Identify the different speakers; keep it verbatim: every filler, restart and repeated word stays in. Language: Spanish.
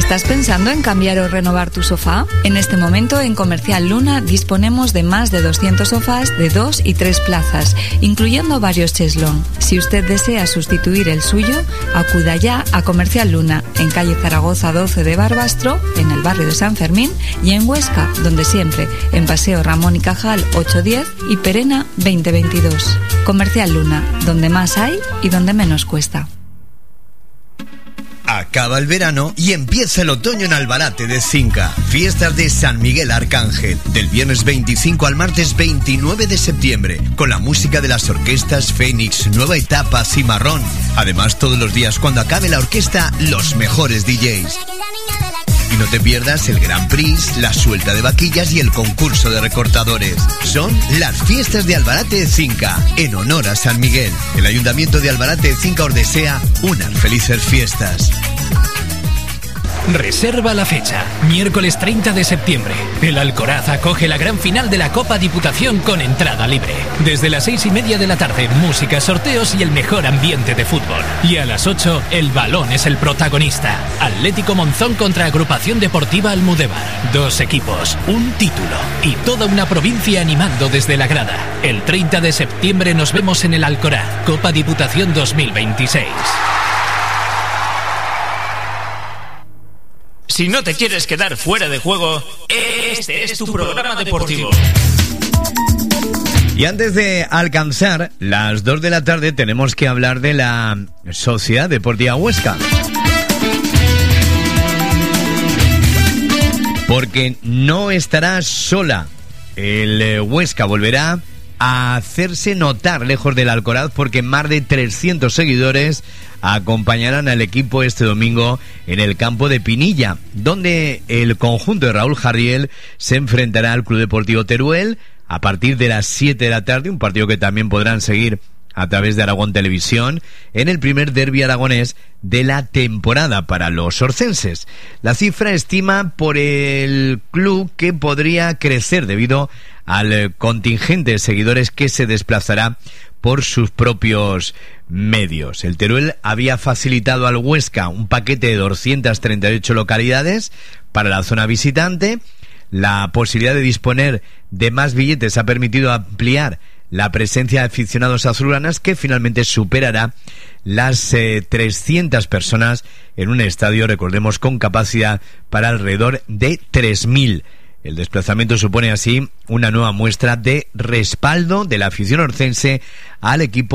Speaker 1: ¿Estás pensando en cambiar o renovar tu sofá? En este momento en Comercial Luna disponemos de más de doscientos sofás de dos y tres plazas, incluyendo varios cheslón. Si usted desea sustituir el suyo, acuda ya a Comercial Luna, en calle Zaragoza doce de Barbastro, en el barrio de San Fermín, y en Huesca, donde siempre, en Paseo Ramón y Cajal ochocientos diez y Perena veinte veintidós. Comercial Luna, donde más hay y donde menos cuesta.
Speaker 2: Acaba el verano y empieza el otoño en Albarate de Cinca. Fiestas de San Miguel Arcángel, del viernes veinticinco al martes veintinueve de septiembre, con la música de las orquestas Fénix, Nueva Etapa, Cimarrón. Además, todos los días cuando acabe la orquesta, los mejores D Js. Y no te pierdas el Grand Prix, la suelta de vaquillas y el concurso de recortadores. Son las fiestas de Albarate de Cinca, en honor a San Miguel. El Ayuntamiento de Albarate de Cinca os desea unas felices fiestas.
Speaker 3: Reserva la fecha, miércoles treinta de septiembre. El Alcoraz acoge la gran final de la Copa Diputación con entrada libre. Desde las seis y media de la tarde, música, sorteos y el mejor ambiente de fútbol. Y a las ocho, el balón es el protagonista. Atlético Monzón contra Agrupación Deportiva Almudévar. Dos equipos, un título y toda una provincia animando desde la grada. El treinta de septiembre nos vemos en el Alcoraz, Copa Diputación dos mil veintiséis.
Speaker 4: Si no te quieres quedar fuera de juego, este es tu programa deportivo.
Speaker 2: Y antes de alcanzar las dos de la tarde tenemos que hablar de la Sociedad Deportiva Huesca. Porque no estará sola. El Huesca volverá a hacerse notar lejos del Alcoraz, porque más de trescientos seguidores acompañarán al equipo este domingo en el campo de Pinilla, donde el conjunto de Raúl Jardiel se enfrentará al Club Deportivo Teruel a partir de las siete de la tarde, un partido que también podrán seguir a través de Aragón Televisión, en el primer derbi aragonés de la temporada para los orcenses. La cifra estima por el club que podría crecer debido al contingente de seguidores que se desplazará por sus propios medios. El Teruel había facilitado al Huesca un paquete de doscientas treinta y ocho localidades para la zona visitante. La posibilidad de disponer de más billetes ha permitido ampliar la presencia de aficionados azulgranas, que finalmente superará las eh, trescientas personas en un estadio, recordemos, con capacidad para alrededor de tres mil. El desplazamiento supone así una nueva muestra de respaldo de la afición orcense al equipo